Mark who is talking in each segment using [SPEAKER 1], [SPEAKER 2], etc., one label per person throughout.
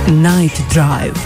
[SPEAKER 1] Night Drive.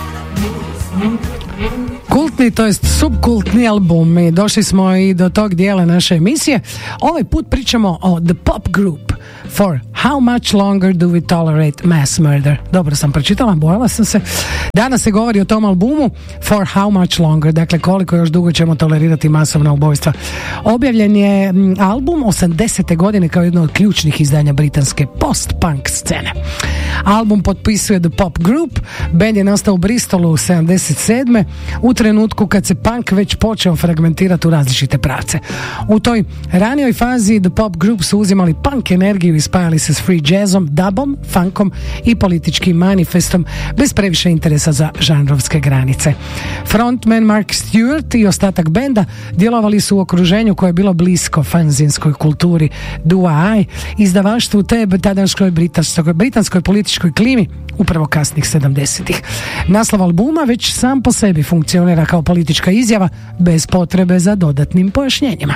[SPEAKER 2] Kultni, to jest subkultni album, i došli smo i do tog dijela naše emisije. Ovaj put pričamo o The Pop Group, For How Much Longer Do We Tolerate Mass Murder. Dobro sam pročitala, bojala sam se. Danas se govori o tom albumu For How Much Longer, dakle koliko još dugo ćemo tolerirati masovna ubojstva. Objavljen je album 80. godine kao jedno od ključnih izdanja britanske post-punk scene. Album potpisuje The Pop Group, band je nastao u Bristolu 77. u trenutku kad se punk već počeo fragmentirati u različite pravce. U toj ranijoj fazi The Pop Group su uzimali punk energiju i spajali se s free jazzom, dubom, funkom i političkim manifestom bez previše interesa za žanrovske granice. Frontman Mark Stewart i ostatak benda djelovali su u okruženju koje je bilo blisko fanzinskoj kulturi Dua-i, izdavaštvu te tadanskoj britanskoj političkoj klimi upravo kasnih 70-ih. Naslov albuma već sam po sebi funkcionira kao politička izjava bez potrebe za dodatnim pojašnjenjima.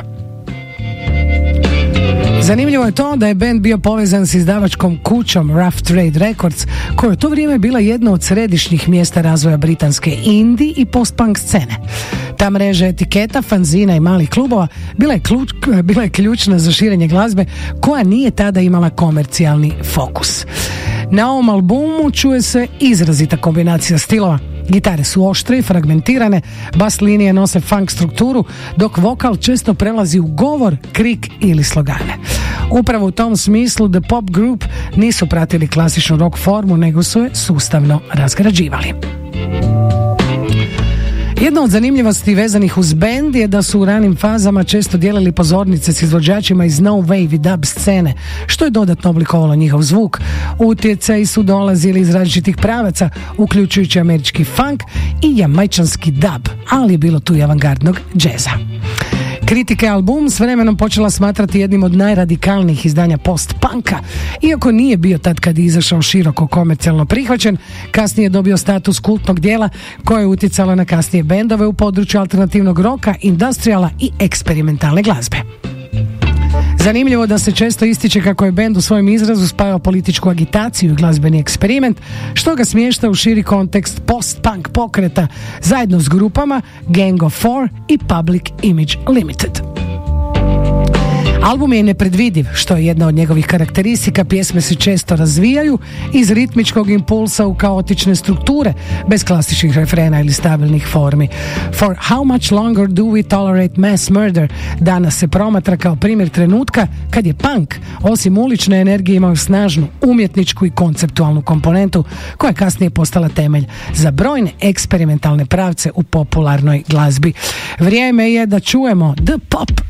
[SPEAKER 2] Zanimljivo je to da je band bio povezan s izdavačkom kućom Rough Trade Records, koja je u to vrijeme bila jedno od središnjih mjesta razvoja britanske indie i post-punk scene. Ta mreža etiketa, fanzina i malih klubova bila je ključna za širenje glazbe koja nije tada imala komercijalni fokus. Na ovom albumu čuje se izrazita kombinacija stilova. Gitare su oštre i fragmentirane, bas linije nose funk strukturu, dok vokal često prelazi u govor, krik ili slogane. Upravo u tom smislu The Pop Group nisu pratili klasičnu rock formu, nego su je sustavno razgrađivali. Jedna od zanimljivosti vezanih uz band je da su u ranim fazama često dijelili pozornice s izvođačima iz no wave i dub scene, što je dodatno oblikovalo njihov zvuk. Utjecaji su dolazili iz različitih pravaca, uključujući američki funk i jamajčanski dub, ali je bilo tu i avangardnog džeza. Kritike album s vremenom počela smatrati jednim od najradikalnijih izdanja post-punka. Iako nije bio tad kad je izašao široko komercijalno prihvaćen, kasnije je dobio status kultnog dijela koje je utjecalo na kasnije bendove u području alternativnog roka, industrijala i eksperimentalne glazbe. Zanimljivo da se često ističe kako je bend u svojem izrazu spajao političku agitaciju i glazbeni eksperiment, što ga smješta u širi kontekst post-punk pokreta zajedno s grupama Gang of Four i Public Image Limited. Album je nepredvidiv, što je jedna od njegovih karakteristika. Pjesme se često razvijaju iz ritmičkog impulsa u kaotične strukture, bez klasičnih refrena ili stabilnih formi. For How Much Longer Do We Tolerate Mass Murder danas se promatra kao primjer trenutka kad je punk, osim ulične energije, imao snažnu umjetničku i konceptualnu komponentu koja je kasnije postala temelj za brojne eksperimentalne pravce u popularnoj glazbi. Vrijeme je da čujemo The Pop